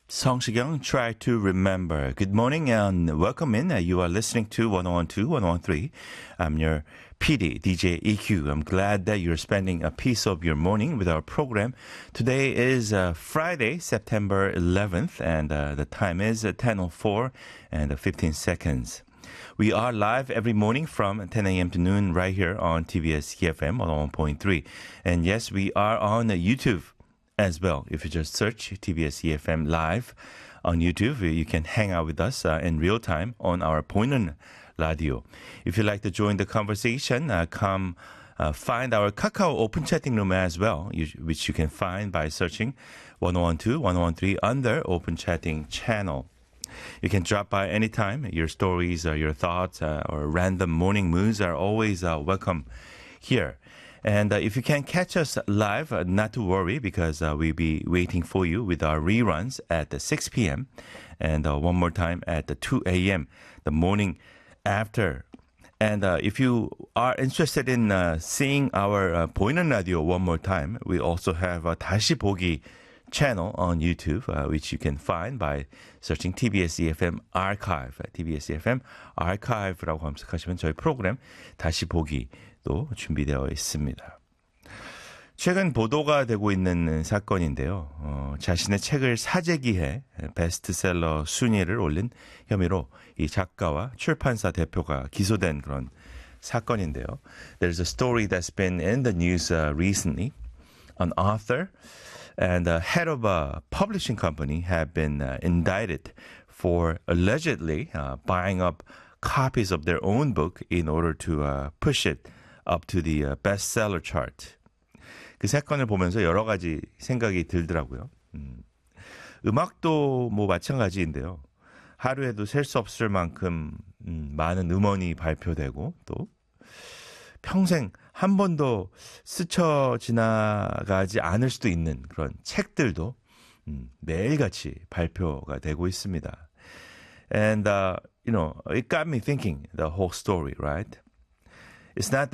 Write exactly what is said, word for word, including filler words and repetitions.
Song try to remember. Good morning and welcome in. You are listening to one oh one two, one oh one three. I'm your P D, D J E Q. I'm glad that you're spending a piece of your morning with our program. Today is uh, Friday, September eleventh, and uh, the time is uh, ten oh four and uh, fifteen seconds. We are live every morning from ten a.m. to noon right here on T B S E F M one oh one point three. And yes, we are on uh, YouTube as well. If you just search T B S E F M live on YouTube, you can hang out with us uh, in real time on our 보이는 radio. If you'd like to join the conversation, uh, come uh, find our Kakao open chatting room as well, you, which you can find by searching one oh one two, one oh one three under open chatting channel. You can drop by anytime. Your stories, or your thoughts, uh, or random morning moods are always uh, welcome here. And uh, if you can't catch us live, uh, not to worry, because uh, we'll be waiting for you with our reruns at the six p.m. and uh, one more time at the two a.m. the morning after. And uh, if you are interested in uh, seeing our uh, 보이는 radio one more time, we also have a 다시 보기 channel on YouTube, uh, which you can find by searching T B S E F M Archive. T B S E F M Archive라고 검색하시면 저희 프로그램 다시 보기도 준비되어 있습니다. 최근 보도가 되고 있는 사건인데요. 어, 자신의 책을 사재기해 베스트셀러 순위를 올린 혐의로 이 작가와 출판사 대표가 기소된 그런 사건인데요. There's a story that's been in the news uh, recently. An author and the head of a publishing company have been uh, indicted for allegedly uh, buying up copies of their own book in order to uh, push it up to the uh, bestseller chart. 그 사건을 보면서 여러 가지 생각이 들더라고요. 음. 음악도 뭐 마찬가지인데요. 하루에도 셀 수 없을 만큼 음, 많은 음원이 발표되고 또 평생 한 번도 스쳐 지나가지 않을 수도 있는 그런 책들도 음, 매일같이 발표가 되고 있습니다. And, uh, you know, it got me thinking, the whole story, right? It's not